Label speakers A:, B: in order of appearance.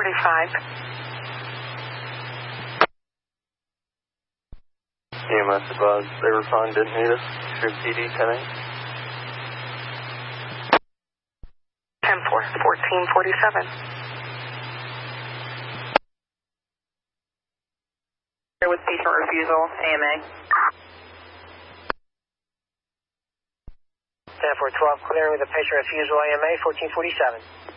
A: EMS advised they were fine, didn't need us. Should PD 10-8.
B: 10-4, 1447.
C: With patient refusal, AMA.
D: 10-4-12, clearing with a patient refusal, AMA, 1447.